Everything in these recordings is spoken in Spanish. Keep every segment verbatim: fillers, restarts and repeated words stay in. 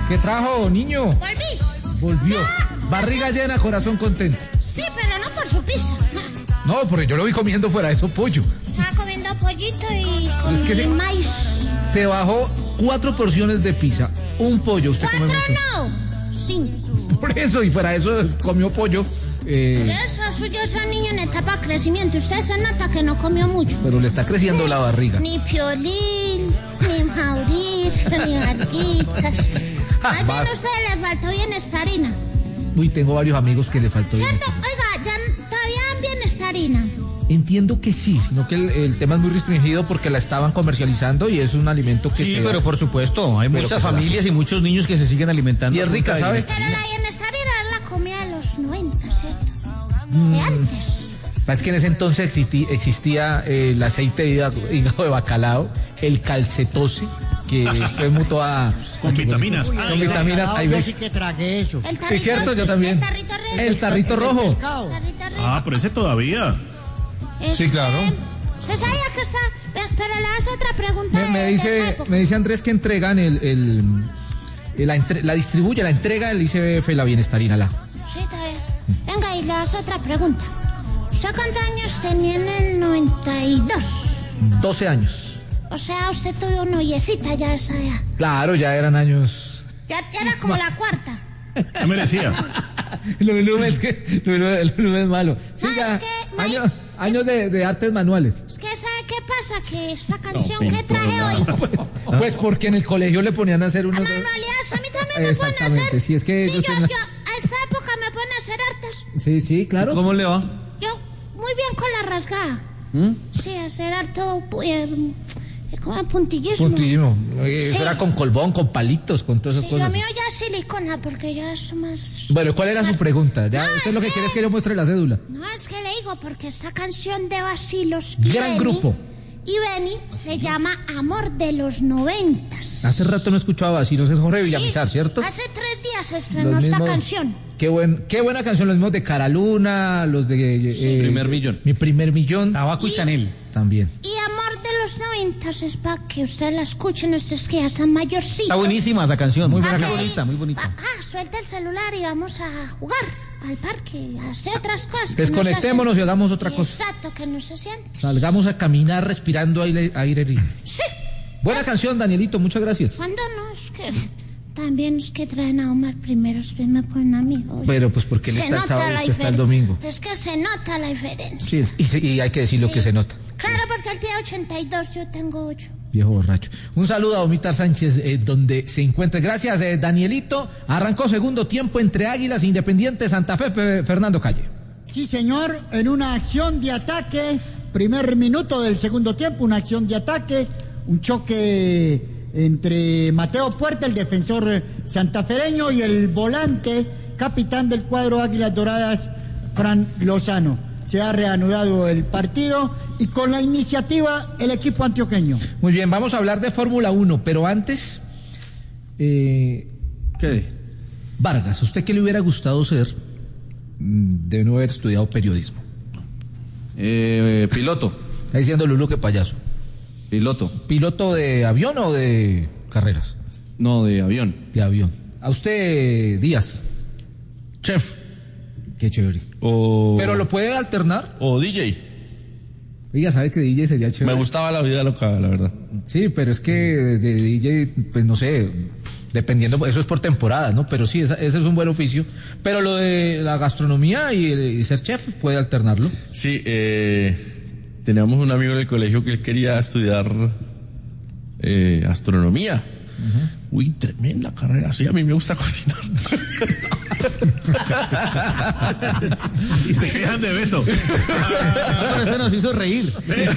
¿Qué trajo, niño? Volví. Volvió. Ah, Barriga llena, corazón contento. Sí, pero no por su pizza. No, porque yo lo vi comiendo fuera de eso pollo. Estaba comiendo pollito y con Es que se- maíz. Se bajó cuatro porciones de pizza. Un pollo, usted come Cuatro mucho. no, cinco. Por eso, y fuera de eso comió pollo. Eh, Por eso suyo es un niño en etapa de crecimiento. Usted se nota que no comió mucho. pero le está creciendo la barriga. Ni Piolín, ni Mauricio, ni Varguitas. Más bien a usted le faltó bienestarina. Uy, tengo varios amigos que le faltó ¿Cierto? bienestar. Oiga, ya todavía dan bienestarina. Entiendo que sí, sino que el, el tema es muy restringido porque la estaban comercializando y es un alimento que Sí, se... pero por supuesto, hay Pero muchas que se la- familias y muchos niños que se siguen alimentando. Y es rica, ¿sabes? Pero la bienestarina es la comida de los noventa, ¿cierto? De antes. Es que en ese entonces existí- existía eh, el aceite de hígado, hígado de bacalao, el calcetose, que fue mutuo a... Con vitaminas. Con Ay, vitaminas. Ahí Yo ves. sí que tragué eso. El tarrito, Es cierto, yo también. El tarrito rojo. El tarrito rojo. Pescado. Tarrito rojo. Ah, pero ese todavía. Este, Sí, claro. Se sabía que está... pe- Pero le hace otra pregunta Me, de- me de esa dice, época. me dice Andrés que entregan el... el, el- la, entre- la distribuye, la entrega el I C B F, la bienestarina, la... Sí, está bien. Venga, y le hace otra pregunta. ¿Usted cuántos años tenía en el noventa y dos? doce años. O sea, usted tuvo noviecita ya esa edad. Claro, ya eran años... Ya, ya era como la cuarta. ¿Qué merecía? Lo mismo es que lo mismo- lo mismo es malo. No, Siga, es que no hay- años, años de, de artes manuales. Es que ¿sabe qué pasa? Que esta canción que traje hoy... Pues porque en el colegio le ponían a hacer A unos... manualidades, a mí también me pueden Exactamente, hacer... sí, es que Sí, ellos yo, tienen- yo, a esta época me pueden hacer artes. Sí, sí, claro. ¿Cómo le va? Yo, muy bien con la rasgada. ¿Mm? Sí, hacer harto... Eh, como puntillismo. Puntillismo. Eh, Eso Sí. era con colbón, con palitos, con todas esas Sí, lo cosas. mío ya es silicona, porque ya es más... Bueno, ¿cuál era su pregunta? Ya, No, usted es lo que que- quiere es que yo muestre la cédula. No, es que le digo, porque esta canción de Bacilos y Gran Beni- grupo. y Beni se llama Amor de los Noventas. Hace rato no escuchaba así, no es Jorge Villamizar, Sí, ¿cierto? Hace tres días se estrenó Los esta mismos- canción. Qué, buen, qué buena canción, los mismos de Cara Luna, los de... eh, Primer Millón. Mi primer millón. Tabaco y Chanel. También. Y Amor de los Noventas es para que usted la escuche, nuestros que ya están mayorcitos. Está buenísima esa canción. Muy Pa' buena, que- muy bonita, muy bonita. pa- Ah, suelta el celular y vamos a jugar al parque, a hacer otras cosas. que no se Desconectémonos hacen. y hagamos otra cosa. Exacto, que no se siente. Salgamos a caminar respirando aire, aire libre. Sí. Buena canción, Danielito, muchas gracias. ¿Cuándo no? Es que también es que traen a Omar primero, después me ponen a mí. Oye. Pero pues porque él Se está el nota sábado y la usted está el diferen- domingo. Es que se nota la diferencia. Sí, es- y, se- y hay que decir lo Sí. que se nota. Claro, porque él tiene ochenta y dos, yo tengo ocho. Viejo borracho. Un saludo a Omita Sánchez, eh, donde se encuentre. Gracias, eh, Danielito. Arrancó segundo tiempo entre Águilas Independiente Santa Fe, Pe- Fernando Calle. Sí, señor, en una acción de ataque, primer minuto del segundo tiempo, una acción de ataque, un choque entre Mateo Puerta, el defensor santafereño, y el volante, capitán del cuadro Águilas Doradas, Fran Lozano. Se ha reanudado el partido y con la iniciativa el equipo antioqueño. Muy bien, vamos a hablar de Fórmula uno, pero antes... Eh, ¿Qué? Vargas, ¿usted qué le hubiera gustado ser? Mm, De no haber estudiado periodismo. Eh, piloto. Está diciendo Lulu que payaso. Piloto. ¿Piloto de avión o de carreras? No, de avión. De avión. A usted, Díaz. Chef. Qué chévere. O... Pero lo puede alternar. O D J. Oiga, ¿sabe que D J sería chévere? Me gustaba la vida loca, la verdad. Sí, pero es que de D J, pues no sé, dependiendo, eso es por temporada, ¿no? Pero sí, esa- ese es un buen oficio. Pero lo de la gastronomía y, y ser chef puede alternarlo. Sí, eh, teníamos un amigo en el colegio que él quería estudiar eh, astronomía. Uy, tremenda carrera. Sí, a mí me gusta cocinar. Y se quejan de Beto. Pero este nos hizo reír.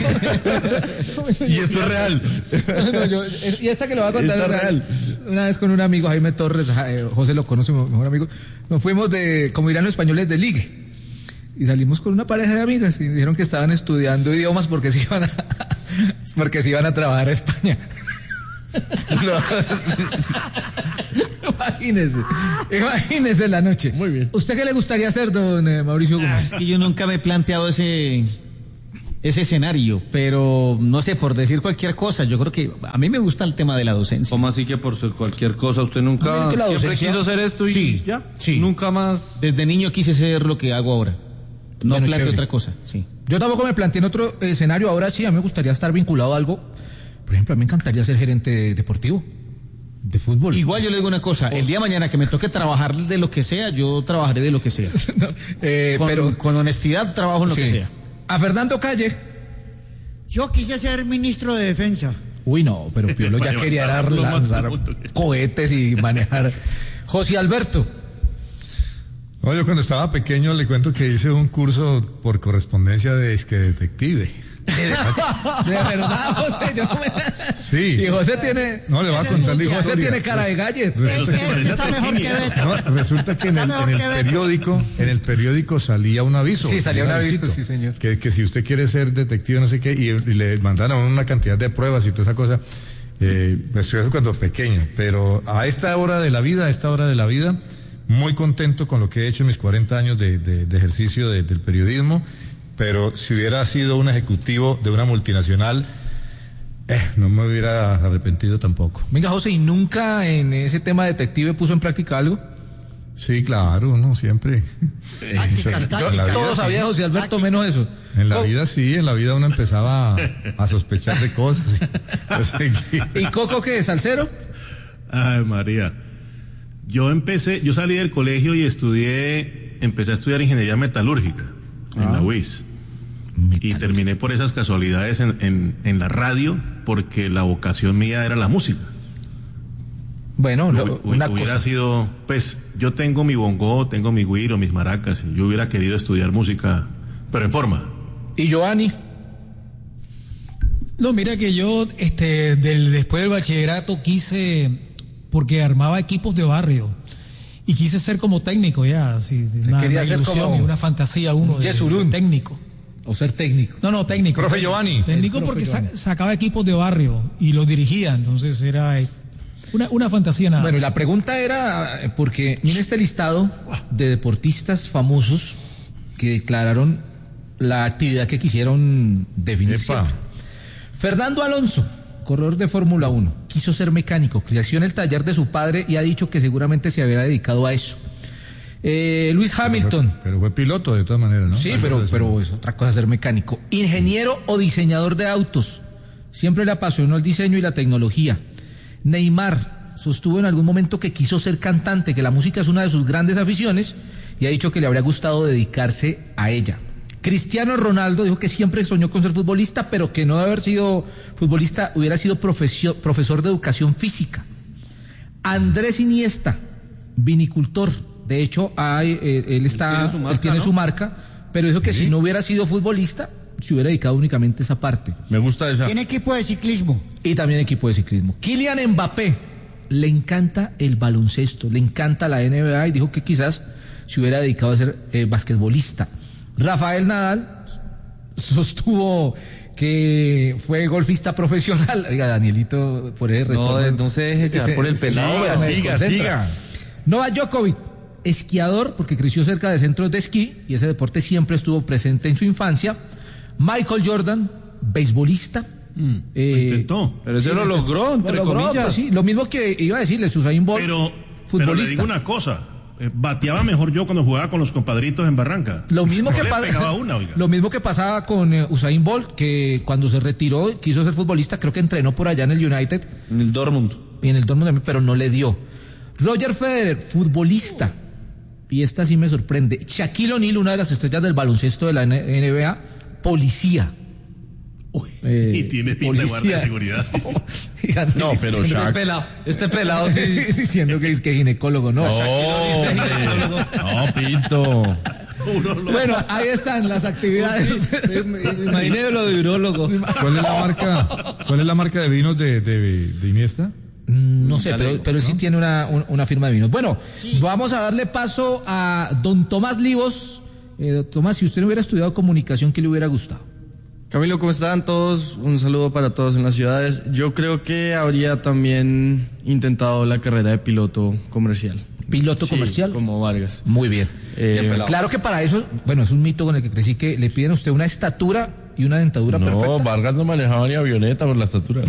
Y esto es real. No, yo- y esta que lo voy a contar Está es real. Una vez con un amigo, Jaime Torres, ja- eh, José lo conoce, mi mejor amigo, nos fuimos de, como dirán los españoles, de ligue. Y salimos con una pareja de amigas y dijeron que estaban estudiando idiomas porque se iban a, porque se iban a trabajar a España. Imagínese, imagínese la noche. Muy bien. ¿Usted qué le gustaría hacer, don eh, Mauricio Ah, Gómez? es que yo nunca me he planteado ese ese escenario, pero no sé, por decir cualquier cosa, yo creo que a mí me gusta el tema de la docencia. ¿Cómo así que por ser cualquier cosa usted nunca No, que la siempre docencia- quiso hacer esto y Sí, ya? sí. Nunca más. Desde niño quise ser lo que hago ahora. No Bueno, planteo chévere. otra cosa, sí. Yo tampoco me planteé en otro escenario, ahora sí, a mí me gustaría estar vinculado a algo. Por ejemplo, a mí me encantaría ser gerente deportivo, de fútbol. Igual yo le digo una cosa, el día de mañana que me toque trabajar de lo que sea, yo trabajaré de lo que sea. No, eh, Con, pero con honestidad trabajo en lo sí. que sea. A Fernando Calle. Yo quise ser ministro de Defensa. Uy, no, pero Piolo ya Para quería levantar dar, plumas, lanzar punto. cohetes y manejar. José Alberto. No, yo cuando estaba pequeño le cuento que hice un curso por correspondencia de disque detective. De verdad, José, yo no me... Sí. Y José tiene... No, le voy a Ese contar la Y mundial. José historia. tiene cara de gallet. Resulta que- Este está mejor que Beto. no, resulta que en el, Está en el mejor que Beto. periódico, en el periódico salía un aviso. Sí, salía un aviso, avisito, sí, señor. Que, que si usted quiere ser detective, no sé qué, y, y le mandaron a uno una cantidad de pruebas y toda esa cosa. Eh, pues eso cuando pequeño, pero a esta hora de la vida, a esta hora de la vida, muy contento con lo que he hecho en mis cuarenta años de, de- de ejercicio de- del periodismo, pero si hubiera sido un ejecutivo de una multinacional, eh, no me hubiera arrepentido tampoco. Venga, José, ¿y nunca en ese tema detective puso en práctica algo? Sí, claro, no, siempre. Tácticas, En la Yo, vida, tácticas. todo sí. sabía José Alberto, menos eso. En la Co- vida sí, en la vida uno empezaba a, a sospechar de cosas. Así que- ¿Y Coco qué? ¿Salsero? Ay, María. Yo empecé, yo salí del colegio y estudié, empecé a estudiar ingeniería metalúrgica en Ah. la U I S. Y terminé por esas casualidades en, en, en la radio, porque la vocación mía era la música. Bueno, lo- Hu- una hubiera cosa. sido, pues, yo tengo mi bongo, tengo mi güiro, mis maracas, y yo hubiera querido estudiar música, pero en forma. ¿Y Giovanni? No, mira que yo, este, del, después del bachillerato quise, porque armaba equipos de barrio, y quise ser como técnico ya, así, una, quería una ser ilusión como y una fantasía uno de, Yesurún. de técnico. ¿O ser técnico? No, no, técnico. Profe técnico. Giovanni. Técnico El profe porque sa- Giovanni. sacaba equipos de barrio y los dirigía, entonces era eh, una, una fantasía nada Bueno, más. la pregunta era, eh, porque mire este listado de deportistas famosos que declararon la actividad que quisieron definir. Epa. siempre. Fernando Alonso, corredor de Fórmula uno, quiso ser mecánico, creció en el taller de su padre y ha dicho que seguramente se había dedicado a eso. Eh, Luis Hamilton. Pero fue, pero fue piloto de todas maneras, ¿no? Sí, Algo pero, de eso. pero es otra cosa ser mecánico. Ingeniero o diseñador de autos. Siempre le apasionó el diseño y la tecnología. Neymar sostuvo en algún momento que quiso ser cantante, que la música es una de sus grandes aficiones y ha dicho que le habría gustado dedicarse a ella. Cristiano Ronaldo dijo que siempre soñó con ser futbolista, pero que no de haber sido futbolista hubiera sido profesio- profesor de educación física. Andrés Iniesta, vinicultor. De hecho, hay, eh, él está, tiene su marca, él tiene ¿no? su marca, pero dijo que si no hubiera sido futbolista, se hubiera dedicado únicamente a esa parte. Me gusta esa. Tiene equipo de ciclismo. Y también equipo de ciclismo. Kylian Mbappé, le encanta el baloncesto, le encanta la N B A y dijo que quizás se hubiera dedicado a ser eh, basquetbolista. Rafael Nadal sostuvo que fue golfista profesional. Oiga, Danielito, por ese No, retorno. no se deje llevar Ese- por el ese- pelado. no, me siga, desconcentra. siga. Novak Djokovic, esquiador, porque creció cerca de centros de esquí y ese deporte siempre estuvo presente en su infancia. Michael Jordan, beisbolista. eh, Lo intentó. Pero eso lo logró, entre lo logró, comillas. pues sí, lo mismo que iba a decirles, Usain Bolt, Pero, pero le futbolista. digo una cosa, eh, bateaba mejor yo cuando jugaba con los compadritos en Barranca. Lo mismo No que le pasa, pegaba una, oiga. lo mismo que pasaba con eh, Usain Bolt, que cuando se retiró quiso ser futbolista, creo que entrenó por allá en el United En el Dortmund. y en el Dortmund también, pero no le dio. Roger Federer, futbolista, y esta sí me sorprende. Shaquille O'Neal, una de las estrellas del baloncesto de la N B A, policía. Eh, Y tiene pinta de guardia de seguridad. No, pero Diciendo- Shaq. Este pelado sí. diciendo que es que ginecólogo, no. No, hombre. No, Pinto. Bueno, ahí están las actividades. Imaginé lo de urólogo. ¿Cuál es la marca, cuál es la marca de vinos de, de, de Iniesta? No sé, pero, pero él sí tiene una, un- una firma de vinos. Bueno, vamos a darle paso a don Tomás Livos. Eh, Tomás, si usted no hubiera estudiado comunicación, ¿qué le hubiera gustado? Camilo, ¿cómo están todos? Un saludo para todos en las ciudades. Yo creo que habría también intentado la carrera de piloto comercial. ¿Piloto Sí, comercial? como Vargas. Muy bien. Eh, Claro que para eso, bueno, es un mito con el que crecí, que le piden a usted una estatura y una dentadura no, perfecta. No, Vargas no manejaba ni avioneta por la estatura.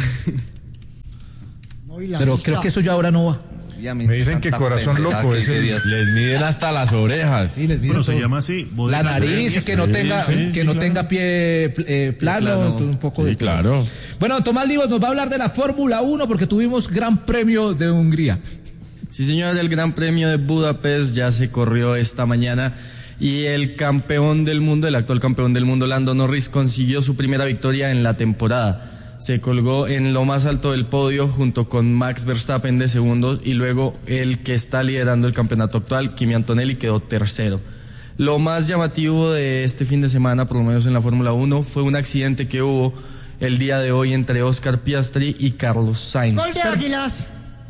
Pero creo que eso ya ahora no va. Me dicen que corazón loco es el... Les miden hasta las orejas. Sí, les miden Bueno, todo. se llama así. La nariz, que no sí, tenga, sí, que sí, no claro. tenga pie eh, plano, plano. entonces un poco Sí, de... claro. Bueno, Tomás Livos nos va a hablar de la Fórmula uno porque tuvimos Gran Premio de Hungría. Sí, señor, el Gran Premio de Budapest ya se corrió esta mañana y el campeón del mundo, el actual campeón del mundo, Lando Norris, consiguió su primera victoria en la temporada. Se colgó en lo más alto del podio junto con Max Verstappen de segundos y luego el que está liderando el campeonato actual, Kimi Antonelli, quedó tercero. Lo más llamativo de este fin de semana, por lo menos en la Fórmula uno, fue un accidente que hubo el día de hoy entre Oscar Piastri y Carlos Sainz. Gol de Águilas.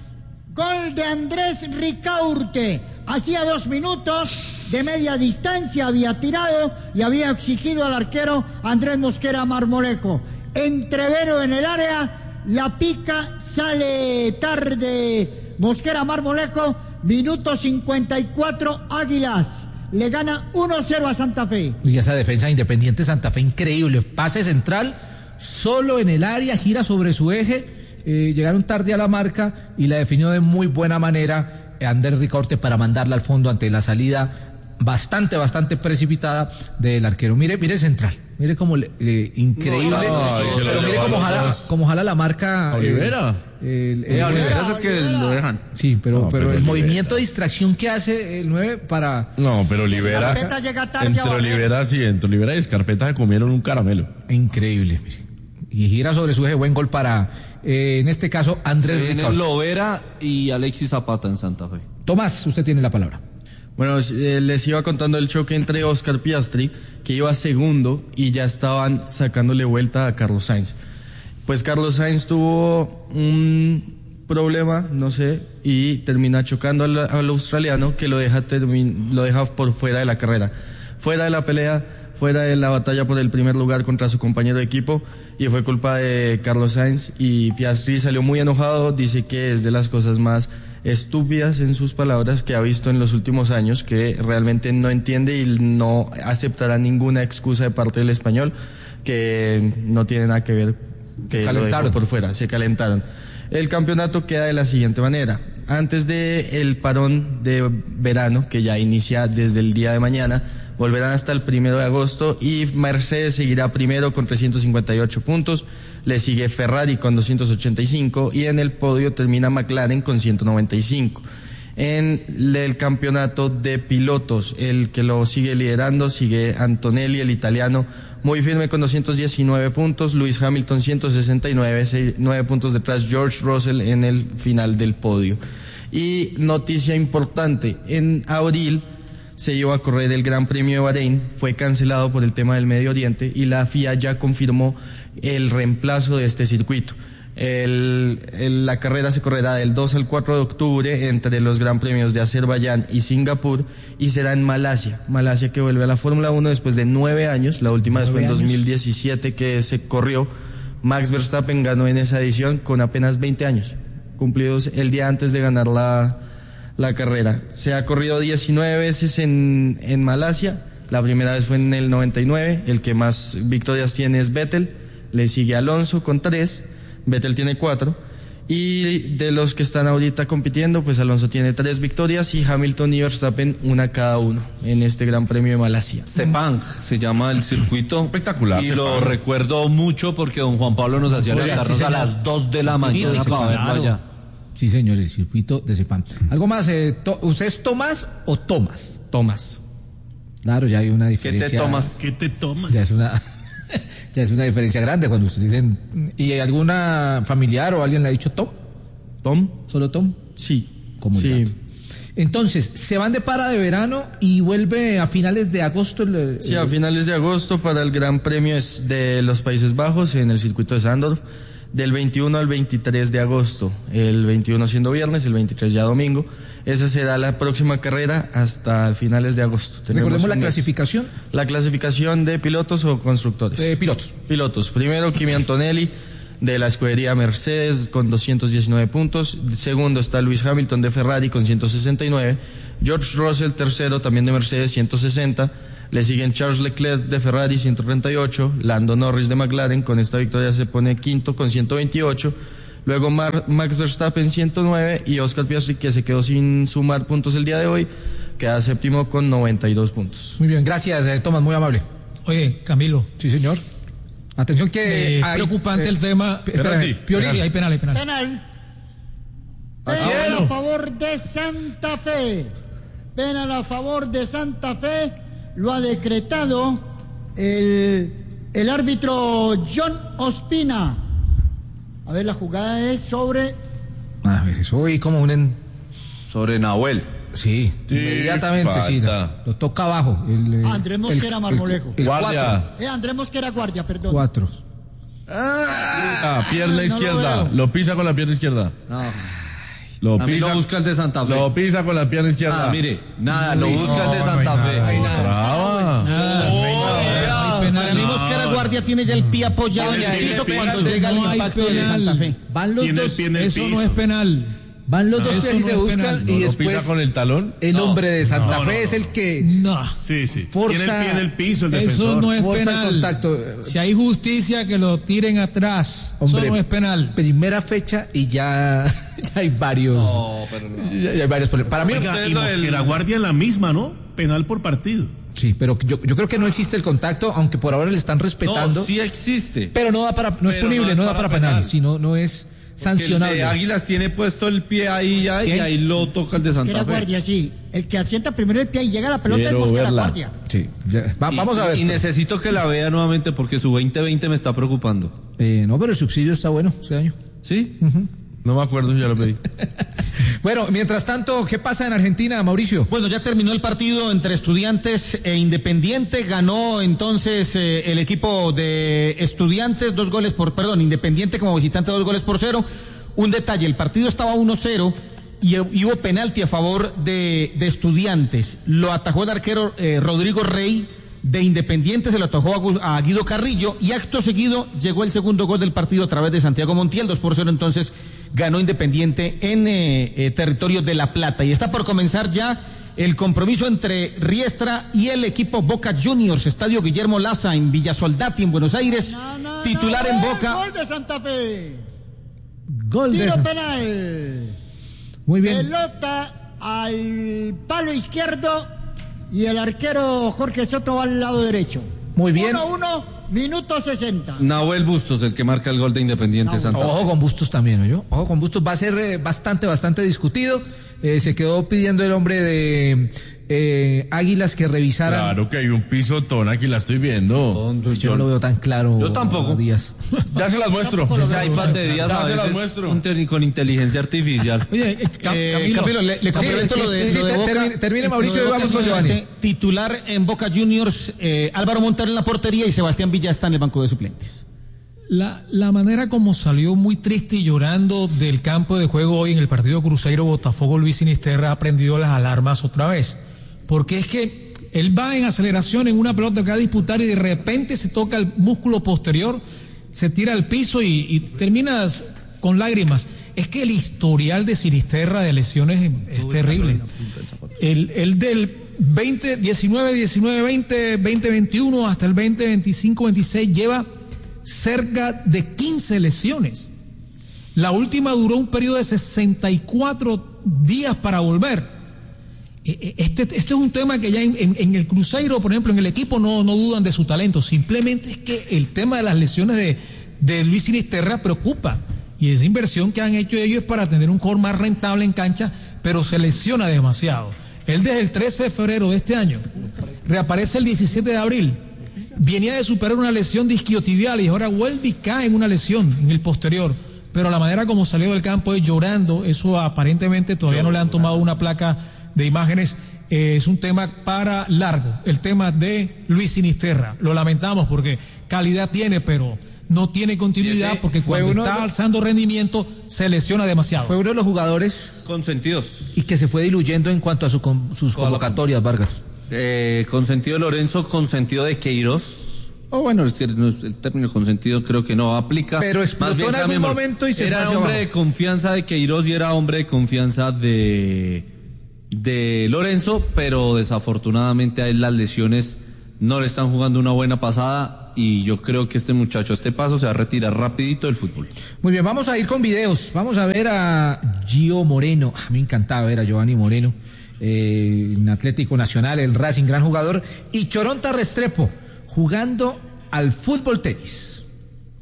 Gol de Andrés Ricaurte. Hacía dos minutos de media distancia había tirado y había exigido al arquero Andrés Mosquera Marmolejo. Entrevero en el área, la pica, sale tarde Mosquera Marmolejo, minuto cincuenta y cuatro, Águilas le gana uno cero a Santa Fe. Y esa defensa de Independiente Santa Fe, increíble, pase central, solo en el área, gira sobre su eje, eh, llegaron tarde a la marca y la definió de muy buena manera Andrés Ricaurte para mandarla al fondo ante la salida bastante, bastante precipitada del arquero. Mire, mire central, mire como le, eh, increíble, No, no, no, pero no, mire no, cómo no, jala, no. como jala la marca. Olivera. Eh, el, el, Eh, nueve. Olivera es el que lo dejan. Sí, pero, No, pero, pero el Olivera. movimiento de distracción que hace el nueve para... No, pero Olivera. Escarpeta llega tarde a Entre barrer. Olivera, sí, entre Olivera y Escarpeta se comieron un caramelo. Increíble, mire. Y gira sobre su eje, buen gol para, eh, en este caso, Andrés Viene Ricaurte. Lovera y Alexis Zapata en Santa Fe. Tomás, usted tiene la palabra. Bueno, eh, les iba contando el choque entre Oscar Piastri, que iba segundo, y ya estaban sacándole vuelta a Carlos Sainz. Pues Carlos Sainz tuvo un problema, no sé, y termina chocando al, al australiano, que lo deja, termi- lo deja por fuera de la carrera. Fuera de la pelea, fuera de la batalla por el primer lugar contra su compañero de equipo, y fue culpa de Carlos Sainz, y Piastri salió muy enojado, dice que es de las cosas más estúpidas en sus palabras que ha visto en los últimos años, que realmente no entiende y no aceptará ninguna excusa de parte del español, que no tiene nada que ver, que lo dejó por fuera, se calentaron. El campeonato queda de la siguiente manera: antes de el parón de verano, que ya inicia desde el día de mañana, volverán hasta el primero de agosto y Mercedes seguirá primero con trescientos cincuenta y ocho puntos, le sigue Ferrari con doscientos ochenta y cinco y en el podio termina McLaren con ciento noventa y cinco. En el campeonato de pilotos, el que lo sigue liderando sigue Antonelli, el italiano, muy firme con doscientos diecinueve puntos, Lewis Hamilton ciento sesenta y nueve, seis, nueve puntos detrás George Russell en el final del podio. Y noticia importante, en abril se iba a correr el Gran Premio de Bahrein, fue cancelado por el tema del Medio Oriente y la F I A ya confirmó el reemplazo de este circuito. El, el, la carrera se correrá del dos al cuatro de octubre entre los Gran Premios de Azerbaiyán y Singapur y será en Malasia. Malasia que vuelve a la Fórmula uno después de nueve años, la última vez fue en dos mil diecisiete que se corrió. Max Verstappen ganó en esa edición con apenas veinte años, cumplidos el día antes de ganar la, la carrera. Se ha corrido diecinueve veces en, en Malasia, la primera vez fue en el noventa y nueve, el que más victorias tiene es Vettel, le sigue Alonso con tres, Vettel tiene cuatro, y de los que están ahorita compitiendo, pues Alonso tiene tres victorias y Hamilton y Verstappen una cada uno en este Gran Premio de Malasia. Sepang se llama el circuito. Espectacular. Y Sepang. lo recuerdo mucho porque don Juan Pablo nos hacía Oiga, levantarnos sí, a señor. las dos de la mañana Sí, para verlo claro. allá. Sí, señor, el circuito de Sepang. ¿Algo más? Eh, to- ¿Usted es Tomás o Tomás? Tomás. Claro, ya hay una ¿Qué diferencia. te tomas? ¿Qué te tomas? Ya es una, ya es una diferencia grande cuando ustedes dicen. ¿Y alguna familiar o alguien le ha dicho Tom? ¿Tom? ¿Solo Tom? Sí. Como el Sí. gato. Entonces, se van de para de verano y vuelve a finales de agosto. El, Sí, a finales de agosto para el Gran Premio es de los Países Bajos en el circuito de Zandvoort, del veintiuno al veintitrés de agosto, el veintiuno siendo viernes, el veintitrés ya domingo. Esa será la próxima carrera hasta finales de agosto. Tenemos Recordemos la un mes. clasificación La clasificación de pilotos o constructores. de pilotos. Pilotos. Primero, Kimi Antonelli, de la escudería Mercedes, con doscientos diecinueve puntos. Segundo está Lewis Hamilton, de Ferrari, con ciento sesenta y nueve. George Russell, tercero, también de Mercedes, ciento sesenta. Le siguen Charles Leclerc de Ferrari, ciento treinta y ocho. Lando Norris de McLaren, con esta victoria se pone quinto con ciento veintiocho. Luego Mar- Max Verstappen, ciento nueve. Y Oscar Piastri, que se quedó sin sumar puntos el día de hoy, queda séptimo con noventa y dos puntos. Muy bien, gracias, eh, Tomás, muy amable. Oye, Camilo. Sí, señor. Atención que... Es hay- preocupante eh, el tema. espérame, Piolín. Sí, hay penal, hay penal. Penal. Ah, Penal bueno. a favor de Santa Fe. Penal a favor de Santa Fe. Lo ha decretado el, el árbitro John Ospina. A ver, la jugada es sobre... A ver, eso hoy como un... en- Sobre Nahuel. Sí, Sí, inmediatamente, sí. falta. Lo toca abajo. El, eh, Andrés Mosquera el- Marmolejo. El, el Guardia. Eh, Andrés Mosquera Guardia, perdón. Cuatro. Ah, pierna no lo izquierda. veo. Lo, pisa con la pierna izquierda. No. Lo A mí pisa, lo busca el de Santa Fe. lo pisa con la pierna izquierda. Ah, mire, nada, lo busca el de no, Santa no hay Fe. nada, Ay, no. nada. Brava. Nada, no hay nada, no hay penal. Para mí Mosquera Guardia tiene ya el pie apoyado en Tiene el el piso pie, cuando no llega el hay impacto de penal. Santa Fe. Van los Tiene el dos, pie en el Eso piso. no es penal. van los dos eso pies y no se es buscan penal. y ¿No lo después pisa con el talón? el hombre de Santa No, Fe no, es no. el que No. Sí, sí. Forza- Tiene el pie en el piso el Eso defensor. no es forza el penal. contacto. Si hay justicia, que lo tiren atrás. Hombre, Eso no es penal. Primera fecha y ya, ya hay varios. No, pero no. Ya, ya hay varios problemas. Para mí, Oiga, ustedes y lo del- Mosquera Guardia en la misma, ¿no? Penal por partido. sí, pero yo, yo creo que no existe el contacto, aunque por ahora le están respetando. No, sí existe. Pero no da para, no es Pero punible, no es no, da para para penal, penal. sino no es sancionable. El de Águilas tiene puesto el pie ahí ya y ¿Quién? ahí lo toca el de Santa Mosquera Fe. Guardia, sí. El que asienta primero el pie y llega a la pelota Quiero es Mosquera verla. Guardia. Sí, ya. Va- Y- vamos a ver. Y necesito que la vea nuevamente porque su veinte veinte me está preocupando. Eh, no, pero el subsidio está bueno este año. ¿Sí? No me acuerdo, ya lo pedí. Bueno, mientras tanto, ¿qué pasa en Argentina, Mauricio? Bueno, ya terminó el partido entre Estudiantes e Independiente. Ganó entonces eh, el equipo de Estudiantes dos goles por, perdón, Independiente como visitante dos goles por cero. Un detalle, el partido estaba uno cero y, y hubo penalti a favor de, de Estudiantes. Lo atajó el arquero eh, Rodrigo Rey. De Independiente se lo atajó a, Gu- a Guido Carrillo y acto seguido llegó el segundo gol del partido a través de Santiago Montiel, dos por cero, entonces ganó Independiente en eh, eh, territorio de La Plata. Y está por comenzar ya el compromiso entre Riestra y el equipo Boca Juniors, Estadio Guillermo Laza en Villa Soldati en Buenos Aires, No, no, titular no, en gol, Boca. Gol de Santa Fe. Gol de Tiro San- penal. Muy bien. Pelota al palo izquierdo y el arquero Jorge Soto va al lado derecho. Muy bien. uno uno, minuto sesenta. Nahuel Bustos, el que marca el gol de Independiente Santa Fe. Ojo con Bustos también, ¿oyó? Ojo con Bustos. Va a ser eh, bastante, bastante discutido. Eh, se quedó pidiendo el hombre de eh, Águilas que revisaran. Claro que hay un pisotón, aquí la estoy viendo. Yo no lo veo tan claro. Yo tampoco. Díaz. Ya se las muestro. Ese iPad de días Ya a se las veces muestro. un tele- con inteligencia artificial. Oye, eh, Cam- Eh, Camilo, Camilo, le, le complemento sí, lo de, sí, lo de te- Boca. termine- termine, Lo Mauricio, de y Boca vamos con simplemente Giovanni. Titular en Boca Juniors, eh, Álvaro Montero en la portería y Sebastián Villa está en el banco de suplentes. La, la manera como salió muy triste y llorando del campo de juego hoy en el partido Cruzeiro Botafogo, Luis Sinisterra ha prendido las alarmas otra vez. Porque es que él va en aceleración en una pelota que va a disputar y de repente se toca el músculo posterior, se tira al piso y, y terminas con lágrimas. Es que el historial de Sinisterra de lesiones es, es terrible. El, el del veinte, diecinueve, diecinueve, veinte, veinte, veintiuno hasta el veinte, veinticinco, veintiséis lleva cerca de quince lesiones. La última duró un periodo de sesenta y cuatro días para volver. Este, este es un tema que ya en, en, en el Cruzeiro, por ejemplo, en el equipo no, no dudan de su talento. Simplemente es que el tema de las lesiones de, de Luis Sinisterra preocupa. Y esa inversión que han hecho ellos es para tener un jugador más rentable en cancha, pero se lesiona demasiado. Él desde el trece de febrero de este año reaparece el diecisiete de abril. Venía de superar una lesión de isquiotibial y ahora vuelve y cae en una lesión en el posterior. Pero la manera como salió del campo es llorando. Eso aparentemente todavía no le han tomado una placa de imágenes. Eh, es un tema para largo, el tema de Luis Sinisterra. Lo lamentamos porque calidad tiene, pero no tiene continuidad porque fue cuando uno está de- alzando rendimiento se lesiona demasiado. Fue uno de los jugadores Consentidos. y que se fue diluyendo en cuanto a su con- sus convocatorias, Vargas. Eh, consentido de Lorenzo, consentido de Queiroz. O bueno, es que no es- el término consentido creo que no aplica. Pero explotó en algún cambiémoslo. momento y se Era fue hacia hombre abajo. de confianza de Queiroz y era hombre de confianza de, de Lorenzo, pero desafortunadamente a él las lesiones no le están jugando una buena pasada y yo creo que este muchacho a este paso se va a retirar rapidito del fútbol. Muy bien, vamos a ir con videos. Vamos a ver a Gio Moreno. A mí me encantaba ver a Giovanni Moreno eh, en Atlético Nacional, el Racing, gran jugador. Y Choronta Restrepo jugando al fútbol tenis.